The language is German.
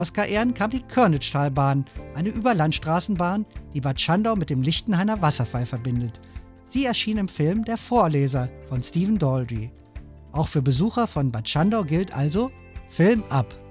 Oscar-Ehren kam die Körnitschtalbahn, eine Überlandstraßenbahn, die Bad Schandau mit dem Lichtenhainer Wasserfall verbindet. Sie erschien im Film Der Vorleser von Stephen Daldry. Auch für Besucher von Bad Schandau gilt also Film ab!